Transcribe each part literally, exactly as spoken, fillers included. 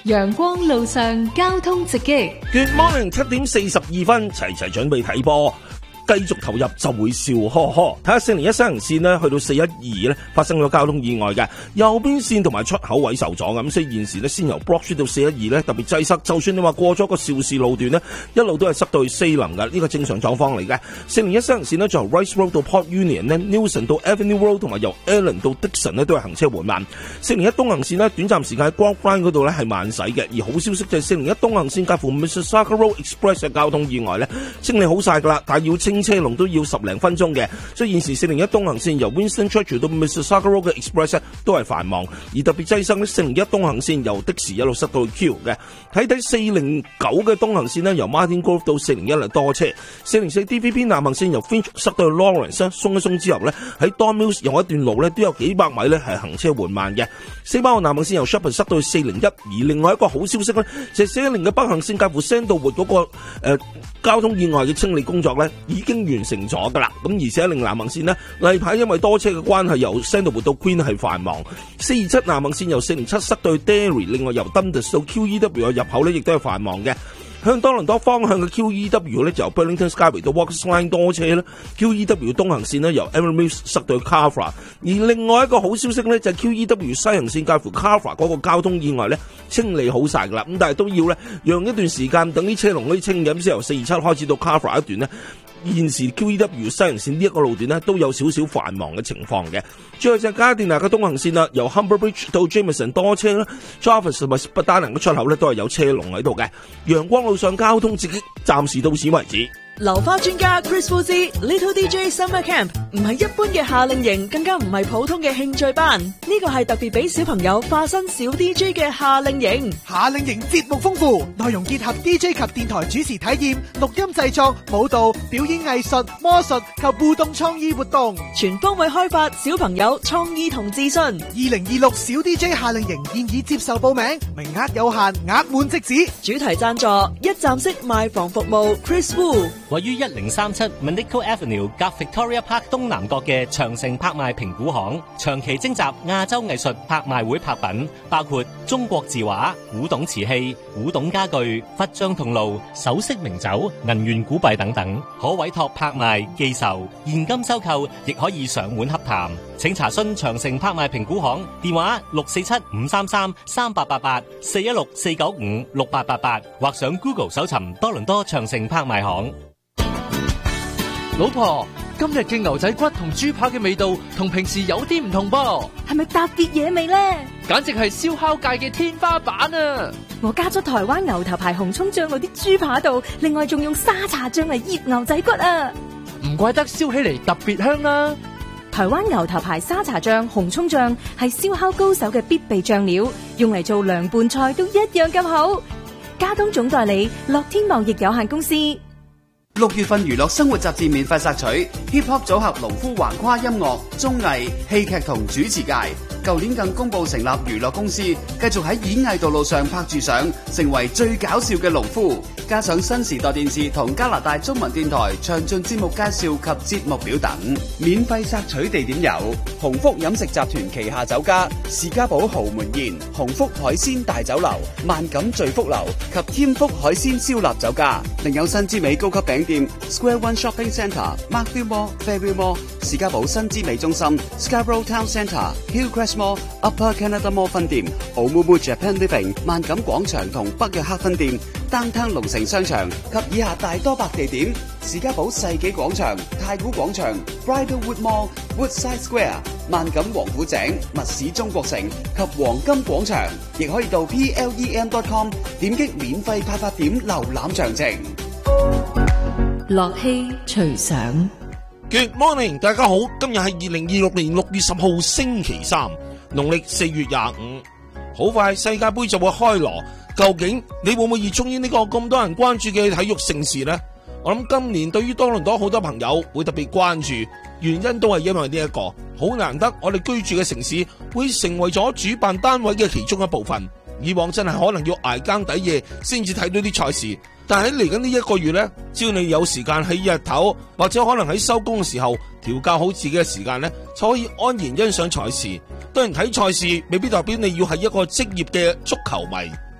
陽光路上交通直擊。 Good morning， 七點四十二分，齊齊準備睇波。繼續投入就會笑呵呵。睇下四零一西行線呢，去到四一二呢發生咗交通意外嘅，右邊線同埋出口位受阻咁，所以現時呢先由 Broad Street 到四一二呢特別擠塞。就算你話過咗個邵氏路段呢，一路都係塞到去西林嘅，呢個正常狀況嚟嘅。四零一西行線呢，就由 Rice Road 到 Port Union 呢 Newson 到 Avenue Road 同埋由 Allen 到 Dixon 呢都係行車緩慢。四零一東行線呢，短暫時間喺 Grove Line 嗰度呢係慢駛嘅，而好消息就係四零一東行線介乎 Mississauga Road Express 嘅交通意外呢清理好晒噶啦，但係要清車龍都要十零分鐘嘅，所以現時四零一東行線由 Winston Churchill 到 Mississauga Road 嘅 Express 都係繁忙，而特別擠塞呢四零一東行線由的士一路塞到去 Q 嘅。睇睇四零九嘅東行線呢，由 Martin Grove 到四零一係多車，四零四 D V P 南行線由 Finch 塞到去 Lawrence 鬆一鬆之後呢，喺 Don Mills 有一段路呢都有幾百米呢係行車緩慢嘅。四巴號南行線由 Shepherd 塞到去四零一，而另外一個好消息呢，就係四一零嘅北行線介乎 Sandalwood 嗰個、呃、交通意外嘅清理工作呢已經完成咗噶啦。咁而四一零南行線呢，例牌因為多車嘅關係，由 Sandalwood 到 Queen 係繁忙。四二七南行線由四零七塞到去 Derry， 另外由 Dundas 到 Q E W 嘅入口呢亦都係繁忙嘅。向多倫多方向嘅 Q E W 呢，就由 Burlington Skyway 到 Walkers Line 多車啦。Q E W 東行線呢，由 Emerald Mills 塞到去 Carfra， 而另外一個好消息呢，就係 Q E W 西行線介乎 Carfra 嗰個交通意外呢清理好晒噶啦，咁但係都要呢，讓一段時間等啲車龍可以清嘅，咁先由四二七開始到 Carfra 一段呢。現時 Q E W 西行線呢一個路段呢都有少少繁忙嘅情況嘅。最後就係加甸拿嘅東行線啦，由 Humber Bridge 到 Jameson 多車啦 ，Jarvis 同埋不丹能嘅出口呢都係有車龍喺度嘅。陽光路上交通直擊，暫時到此為止。 流花專家 Chris Fuzzy Little D J Summer Camp 唔係一般嘅夏令營，更加唔係普通嘅興趣班，呢個係特別俾小朋友化身小 D J 嘅夏令營。 夏令營節目豐富，內容結合 D J 及電台主持體驗、錄音製作、舞蹈、表演藝術、魔術及互動創意活動， 全方位開發小朋友創意同自信。 二零二六小 D J 夏令營現已接受報名，名額有限，額滿即止。 主題贊助一站式賣房服務 Chris Wu。 位於一零三七 Monaco Avenue 隔 Victoria Park 東南角嘅長城拍賣評估行，長期徵集亞洲藝術拍賣會拍品，包括中國字畫、古董瓷器、古董家具、佛像銅爐、首飾名酒、銀元古幣等等，可委託拍賣、寄售、現金收購，亦可以上門洽談。請查詢長城拍賣評估行電話六四七五三三三八八八四一六四九五六八八八，或上 Google 搜尋多倫多長城拍賣行。 老婆，今日嘅牛仔骨同豬扒嘅味道同平時有啲唔同噃， 係咪特別嘢味呢？ 簡直係燒烤界嘅天花板啊！ 我加咗台灣牛頭牌紅蔥醬落啲豬扒度，另外仲用沙茶醬嚟醃牛仔骨啊！ 唔怪得燒起嚟特別香啦！ 台灣牛頭牌沙茶醬、紅蔥醬係燒烤高手嘅必備醬料，用嚟做涼拌菜都一樣咁好。加東總代理樂天貿易有限公司。 六月份娛樂生活雜誌免費索取 Hip Hop 組合農夫橫跨音樂、綜藝、戲劇同主持界。舊年更公布成立娛樂公司，繼續喺演藝道路上拍住上，成為最搞笑嘅農夫。加上新時代電視同加拿大中文電台詳盡節目介紹及節目表等。免費索取地點有鴻福飲食集團旗下酒家士嘉堡豪門宴、鴻福海鮮大酒樓、萬錦聚福樓及添福海鮮燒臘酒家。另有新之美高級餅店 Square One Shopping Centre、Markville Mall、Fairview Mall、士嘉堡新之美中心、Scarborough Town Centre、Hillcrest Mall、Upper Canada Mall 分店、Oumuamua Japan Living、萬錦廣場同北約克分店、Downtown 龍城商場及以下大多百地點：士嘉堡世紀廣場、太古廣場、Bridlewood Mall、Woodside Square、萬錦王府井、密市中國城及黃金廣場。亦可以到 P L E M dot com 點擊免費派發點瀏覽詳情。 樂器隨想。 Good morning， 大家好，今日係二零二六年六月十號星期三，農曆四月廿五。好快世界盃就會開鑼，究竟你會唔會熱衷於呢個咁多人關注嘅體育盛事呢？我諗今年對於多倫多好多朋友會特別關注，原因都係因為呢、這、一個好難得，我哋居住嘅城市會成為咗主辦單位嘅其中一部分。以往真係可能要捱更抵夜先至睇到啲賽事，但係喺嚟緊呢一個月呢，只要你有時間喺日頭或者可能喺收工嘅時候調校好自己嘅時間呢，就可以安然欣賞賽事。當然睇賽事未必代表你要係一個職業嘅足球迷，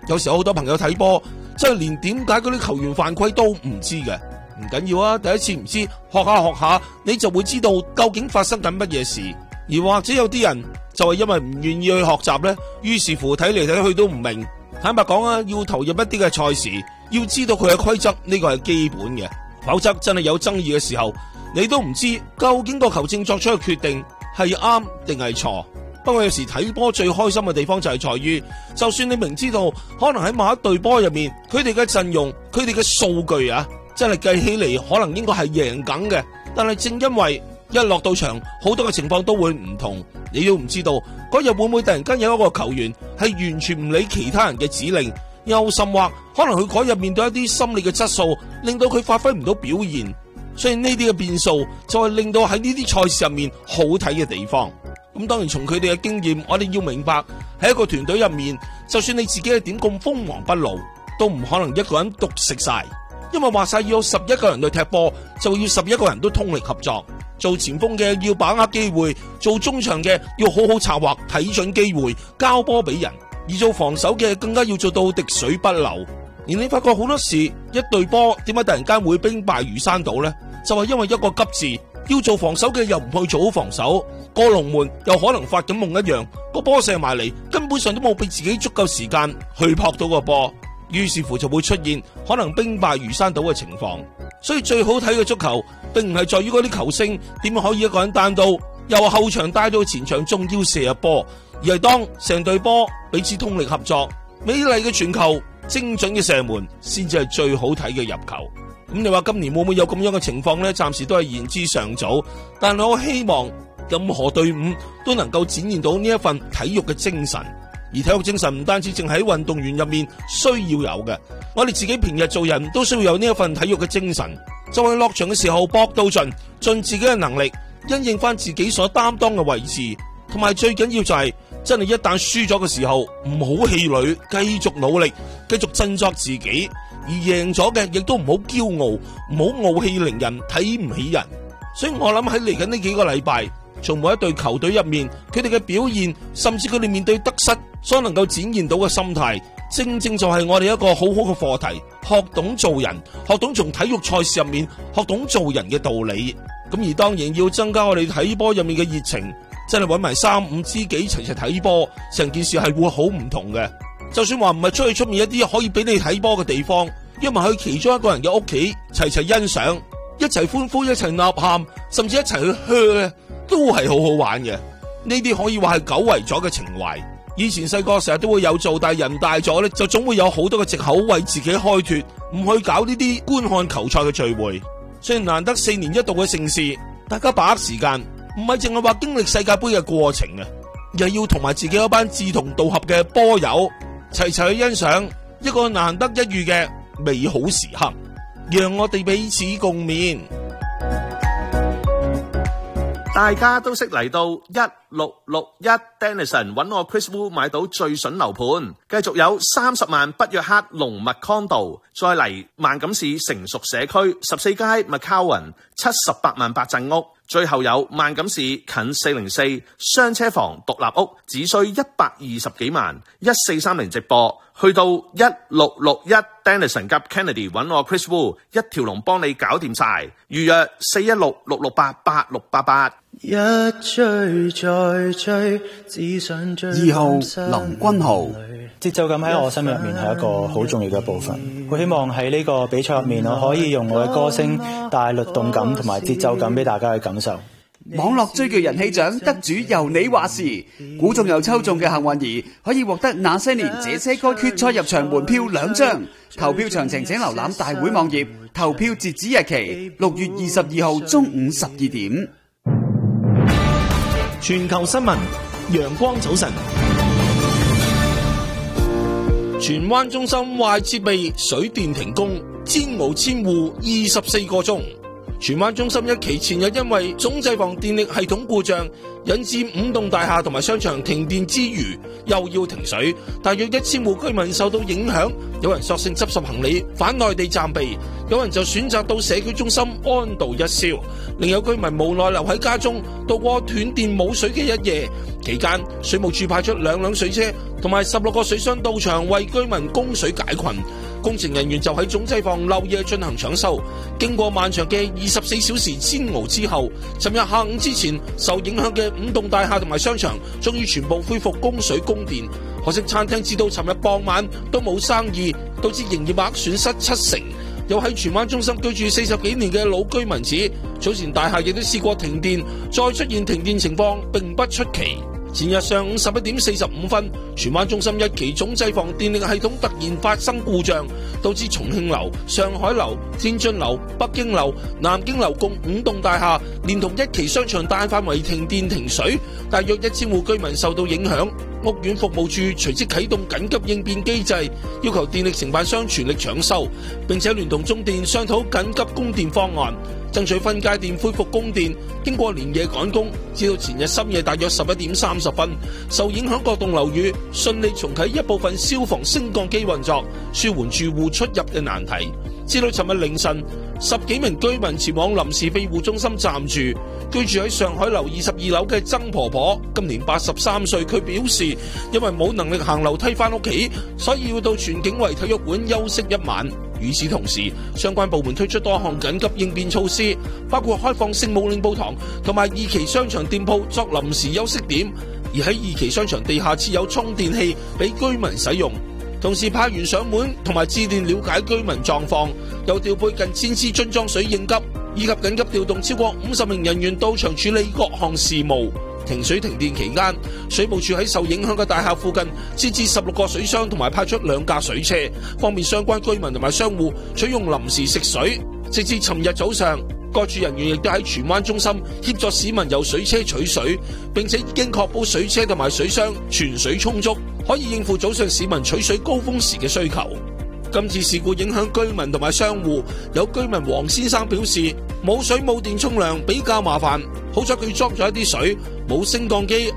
有時候好多朋友睇波，真係連點解嗰啲球員犯規都唔知嘅。唔緊要啊，第一次唔知，學下學下，你就會知道究竟發生緊乜嘢事。而或者有啲人就係因為唔願意去學習呢，於是乎睇嚟睇去都唔明。坦白講啊，要投入一啲嘅賽事，要知道佢嘅規則，呢個係基本嘅，否則真係有爭議嘅時候，你都唔知究竟個球證作出嘅決定係啱定係錯。不過有時睇波最開心嘅地方就係在於，就算你明知道可能喺某一隊波入面，佢哋嘅陣容、佢哋嘅數據啊，真係計起嚟可能應該係贏緊嘅，但係正因為一落到場，好多嘅情況都會唔同，你都唔知道嗰日會唔會突然間有一個球員係完全唔理其他人嘅指令，又甚或可能佢嗰日面對一啲心理嘅質素，令到佢發揮唔到表現。所以呢啲嘅變數就係令到喺呢啲賽事入面好睇嘅地方。咁當然從佢哋嘅經驗，我哋要明白喺一個團隊入面，就算你自己係點咁鋒芒不露，都唔可能一個人獨食晒。因為話晒要有十一個人去踢波，就要十一個人都通力合作。做前鋒嘅要把握機會，做中場嘅要好好策劃，睇準機會，交波俾人。而做防守嘅更加要做到滴水不漏。而你發覺好多時，一隊波點解突然間會兵敗如山倒呢？就係因為一個急字，要做防守嘅又唔去做好防守，過龍門又可能發緊夢一樣，個波射埋嚟，根本上都冇俾自己足夠時間去撲到個波，於是乎就會出現可能兵敗如山倒嘅情況。所以最好睇嘅足球，並唔係在於嗰啲球星點樣可以一個人單刀由後場帶到前場，仲要射入波，而係當成隊波彼此通力合作，美麗嘅傳球、精準嘅射門，先至係最好睇嘅入球。咁你話今年會唔會有咁樣嘅情況呢？暫時都係言之尚早，但係我希望任何隊伍都能夠展現到呢一份體育嘅精神。而體育精神唔單止淨喺運動員入面需要有嘅，我哋自己平日做人都需要有呢一份體育嘅精神，就係落場嘅時候搏到盡，盡自己嘅能力，因應翻自己所擔當嘅位置，同埋最緊要就係真係一旦輸咗嘅時候，唔好氣餒，繼續努力，繼續振作自己。而贏咗嘅亦都唔好驕傲，唔好傲氣凌人，睇唔起人。所以我諗喺嚟緊呢幾個禮拜，從每一隊球隊入面，佢哋嘅表現，甚至佢哋面對得失所能夠展現到嘅心態，正正就係我哋一個好好嘅課題，學懂做人，學懂從體育賽事入面學懂做人嘅道理。咁而當然要增加我哋睇波入面嘅熱情，真係搵埋三五知己齊齊睇波，成件事係會好唔同嘅。就算話唔係出去出面一啲可以俾你睇波嘅地方，因為去其中一個人嘅屋企齊齊欣賞，一齊歡呼，一齊吶喊，甚至一齊去噓咧，都係好好玩嘅。呢啲可以話係久違咗嘅情懷。以前細個成日都會有做，但係人大咗咧，就總會有好多嘅藉口為自己開脫，唔去搞呢啲觀看球賽嘅聚會。雖然難得四年一度嘅盛事，大家把握時間，唔係淨係話經歷世界盃嘅過程啊，而係要同埋自己一班志同道合嘅波友齊齊去欣賞一個難得一遇嘅美好時刻，讓我哋彼此共勉。 大家都識嚟到一六六一 Denison 揾我 Chris Wu 買到最筍樓盤，繼續有三十萬北約克龍脈 Condo， 再嚟萬錦市成熟社區十四街 McCowan 七十八萬八鎮屋，最後有萬錦市近四零四雙車房獨立屋，只需一百二十幾萬，一四三零直播，去到一六六一 Denison 夾 Kennedy 揾我 Chris Wu， 一條龍幫你搞掂晒，預約四一六六六八八六八八。 一追再追，只想追。 二號林君豪， 節奏感喺我心入面係一個好重要嘅部分。我希望喺呢個比賽入面，我可以用我嘅歌聲帶律動感同埋節奏感俾大家去感受。 網絡追劇人氣獎得主由你話事，估中又抽中嘅幸運兒可以獲得那些年這些歌決賽入場門票兩張。投票詳情請瀏覽大會網頁，投票截止日期六月二十二號中午十二點。 全球新聞，陽光早晨。荃灣中心壞設備，水電停工，煎熬千戶二十四個鐘。 荃灣中心一期前日因為總制房電力系統故障，引致五棟大廈同埋商場停電之餘，又要停水，大約一千戶居民受到影響。有人索性執拾行李返內地暫避，有人就選擇到社區中心安度一宵，另有居民無奈留喺家中度過斷電冇水嘅一夜。期間，水務署派出兩輛水車同埋十六個水箱到場為居民供水解困，工程人員就喺總制房漏夜進行搶修。經過漫長嘅二十四小時煎熬之後，尋日下午之前受影響嘅五棟大廈同埋商場終於全部恢復供水供電。可惜餐廳至到尋日傍晚都冇生意，導致營業額損失七成。有喺荃灣中心居住四十幾年嘅老居民指，早前大廈亦都試過停電，再出現停電情況並不出奇。前日上午十一點四十五分，荃灣中心一期總制房電力系統突然發生故障，導致重慶樓、上海樓、天津樓、北京樓、南京樓共五棟大廈，連同一期商場大範圍停電停水，大約一千戶居民受到影響。屋苑服務處隨即啟動緊急應變機制，要求電力承辦商全力搶修，並且聯同中電商討緊急供電方案，爭取分階段恢復供電。經過連夜趕工，至到前日深夜大約十一點三十分，受影響各棟樓宇順利重啟一部分消防升降機運作，舒緩住戶出入嘅難題。至到尋日凌晨，十幾名居民前往臨時庇護中心暫住。居住喺上海樓二十二樓嘅曾婆婆，今年八十三歲，佢表示因為冇能力行樓梯翻屋企，所以要到荃景圍體育館休息一晚。與此同時，相關部門推出多項緊急應變措施，包括開放聖母領報堂同埋二期商場店鋪作臨時休息點，而喺二期商場地下設有充電器俾居民使用。同時派員上門同埋致電了解居民狀況，又調配近千支樽裝水應急，以及緊急調動超過五十名人員到場處理各項事務。停水停電期間，水務署喺受影響嘅大廈附近設置十六個水箱，同埋派出兩架水車，方便相關居民同埋商戶取用臨時食水。直至尋日早上，各處人員亦都喺荃灣中心協助市民由水車取水，並且已經確保水車同埋水箱存水充足，可以應付早上市民取水高峰時嘅需求。今次事故影響居民同埋商戶，有居民黃先生表示冇水冇電沖涼比較麻煩，好彩佢裝咗一啲水，冇升降機